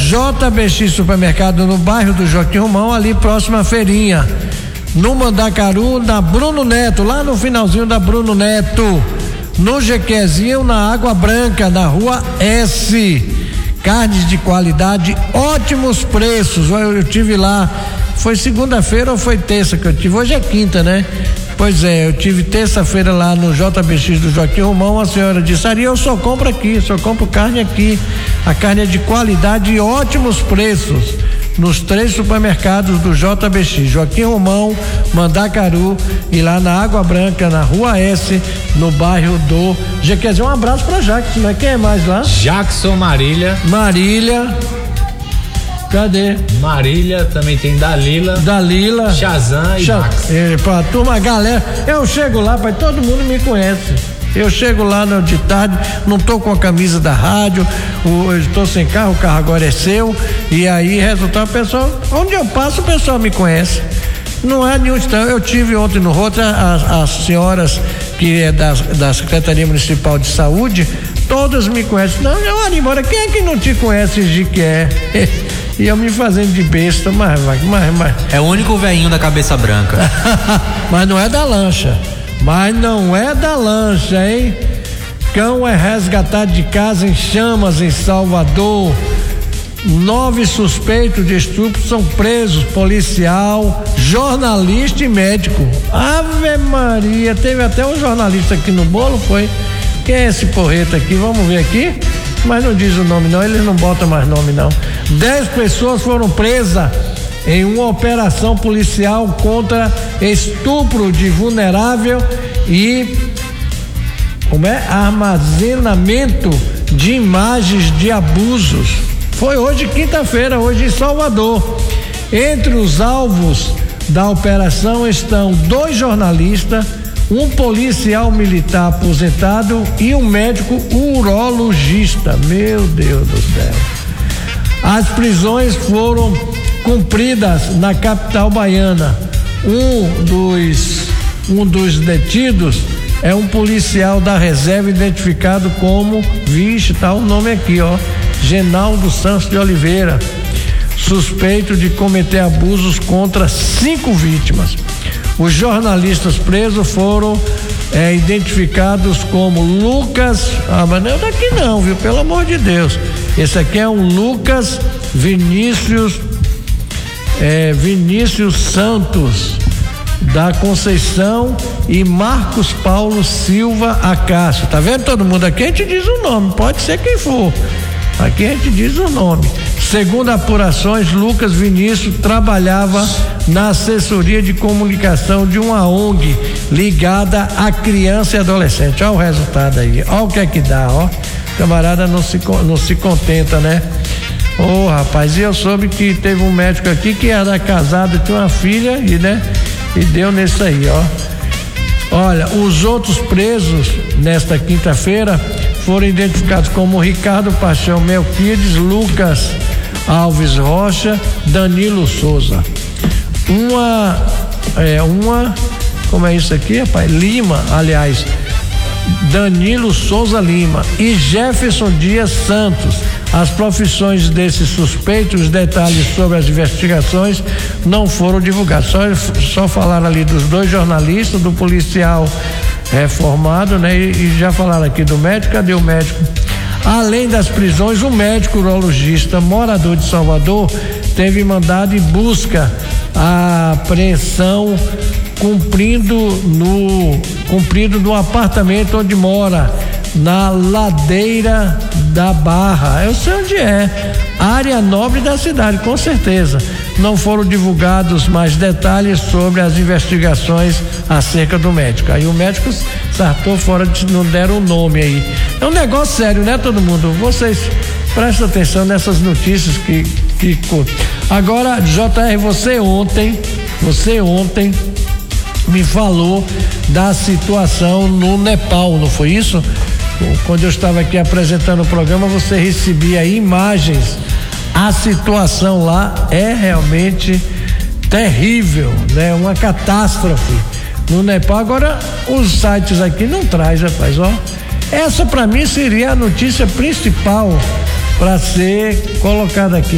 JBX Supermercado no bairro do Joaquim Romão, ali próximo à feirinha. No Mandacaru, da Bruno Neto, lá no finalzinho da Bruno Neto. No Jequezinho, na Água Branca, na Rua S. Carnes de qualidade, ótimos preços. Eu tive lá, foi segunda-feira ou foi terça que eu tive? Hoje é quinta, né? Pois é, eu tive terça-feira lá no JBX do Joaquim Romão. A senhora disse: Ari, eu só compro aqui, só compro carne aqui. A carne é de qualidade e ótimos preços nos 3 supermercados do JBX, Joaquim Romão, Mandacaru e lá na Água Branca, na Rua S, no bairro do Jequezinho. Um abraço pra Jackson, né? Quem é mais lá? Jackson, Marília. Cadê? Marília, também tem Dalila, Shazam e Max. Pra turma, galera, eu chego lá, pai, todo mundo me conhece. Eu chego lá de tarde, não tô com a camisa da rádio, eu estou sem carro, o carro agora é seu, e aí, resultado, o pessoal, onde eu passo, o pessoal me conhece. Não é nenhum estranho. Eu tive ontem no Rota, as senhoras que é da Secretaria Municipal de Saúde, todas me conhecem. Não, eu embora, quem é que não te conhece, Giqué? E eu me fazendo de besta, mas. É o único velhinho da cabeça branca. Mas não é da lancha. Hein? Cão é resgatado de casa em chamas em Salvador. 9 suspeitos de estupro são presos, policial, jornalista e médico. Ave Maria, teve até um jornalista aqui no bolo, foi? Quem é esse porreta aqui? Vamos ver aqui. Mas não diz o nome não, eles não botam mais nome não. 10 pessoas foram presas em uma operação policial contra estupro de vulnerável e armazenamento de imagens de abusos. Foi hoje, quinta-feira, hoje em Salvador. Entre os alvos da operação estão 2 jornalistas, um policial militar aposentado e um médico urologista. Meu Deus do céu. As prisões foram cumpridas na capital baiana. Um dos detidos é um policial da reserva identificado como, tá o nome aqui, Genaldo Santos de Oliveira, suspeito de cometer abusos contra 5 vítimas. Os jornalistas presos foram identificados como Lucas, mas não é daqui não, viu? Pelo amor de Deus. Esse aqui é um Lucas Vinícius Santos da Conceição e Marcos Paulo Silva Acácio. Tá vendo todo mundo aqui? A gente diz o nome, pode ser quem for. Aqui a gente diz o nome. Segundo apurações, Lucas Vinícius trabalhava na assessoria de comunicação de uma ONG ligada a criança e adolescente. Olha o resultado aí, olha o que é que dá, ó. Camarada não se contenta, né? Rapaz, e eu soube que teve um médico aqui que era casado, tinha uma filha e deu nisso aí, ó. Olha, os outros presos nesta quinta-feira foram identificados como Ricardo Paixão Melquides, Lucas Alves Rocha, Danilo Souza. Como é isso aqui, rapaz? Lima, aliás, Danilo Souza Lima e Jefferson Dias Santos. As profissões desses suspeitos, os detalhes sobre as investigações não foram divulgados. Só falaram ali dos 2 jornalistas, do policial reformado, né? E já falaram aqui do médico. Cadê o médico? Além das prisões, o médico urologista morador de Salvador teve mandado em busca a apreensão cumprido no apartamento onde mora, na Ladeira da Barra. Eu sei onde é, área nobre da cidade, com certeza. Não foram divulgados mais detalhes sobre as investigações acerca do médico. Aí o médico sartou fora, não deram o nome aí. É um negócio sério, né, todo mundo? Vocês prestem atenção nessas notícias que agora, JR, você ontem me falou da situação no Nepal, não foi isso? Quando eu estava aqui apresentando o programa, você recebia imagens. A situação lá é realmente terrível, né? Uma catástrofe no Nepal. Agora, os sites aqui não traz, rapaz, ó. Essa para mim seria a notícia principal para ser colocada aqui.